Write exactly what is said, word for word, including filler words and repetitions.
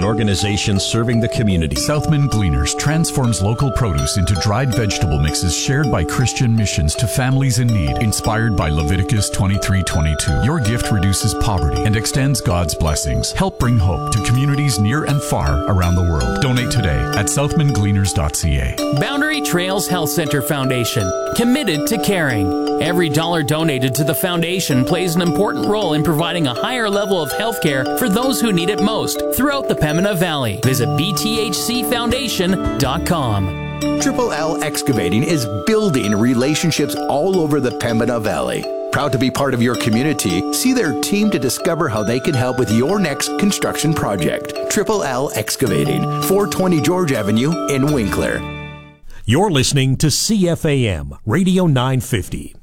organization serving the community. Southman Gleaners transforms local produce into dried vegetable mixes shared by Christian missions to families in need, inspired by Leviticus twenty-three twenty-two. Your gift reduces poverty and extends God's blessings. Help bring hope to communities near and far around the world. Donate today at southman gleaners dot c a. Boundary Trails Health Center Foundation, committed to caring. Every dollar donated to the foundation plays an important role in providing a higher level of health care for those who need it most throughout the Pembina Valley. Visit b t h c foundation dot com. Triple L Excavating is building relationships all over the Pembina Valley. Proud to be part of your community, see their team to discover how they can help with your next construction project. Triple L Excavating, four twenty George Avenue in Winkler. You're listening to C F A M Radio nine fifty.